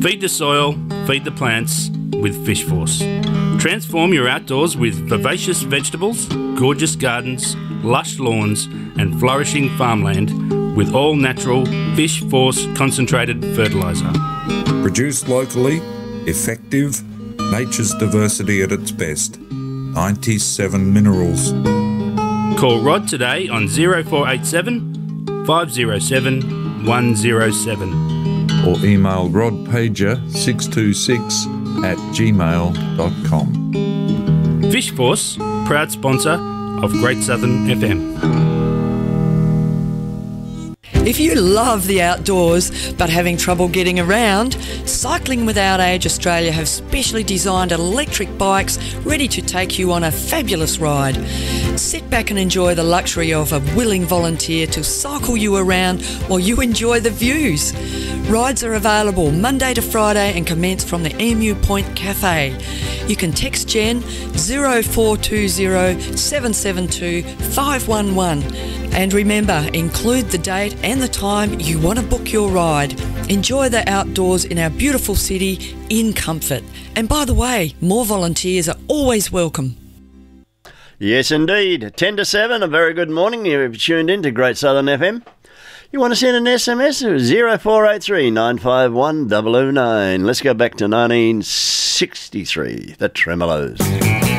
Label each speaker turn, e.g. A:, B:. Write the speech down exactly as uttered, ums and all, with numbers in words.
A: Feed the soil, feed the plants with Fish Force. Transform your outdoors with vivacious vegetables, gorgeous gardens, lush lawns and flourishing farmland with all natural Fish Force concentrated fertiliser.
B: Produced locally, effective, nature's diversity at its best. ninety-seven Minerals.
A: Call Rod today on zero four eight seven, five zero seven, one zero seven.
B: Or email rodpager six two six at gmail dot com.
A: Fish Force, proud sponsor of Great Southern F M.
C: If you love the outdoors but having trouble getting around, Cycling Without Age Australia have specially designed electric bikes ready to take you on a fabulous ride. Sit back and enjoy the luxury of a willing volunteer to cycle you around while you enjoy the views. Rides are available Monday to Friday and commence from the Emu Point Cafe. You can text Jen zero four two zero, seven seven two, five one one. And remember, include the date and the time you want to book your ride. Enjoy the outdoors in our beautiful city in comfort. And by the way, more volunteers are always welcome.
D: Yes, indeed. ten to seven, a very good morning. You've tuned in to Great Southern F M. You want to send an S M S to zero four eight three, nine five one, zero zero nine. Let's go back to nineteen sixty-three, the Tremolos.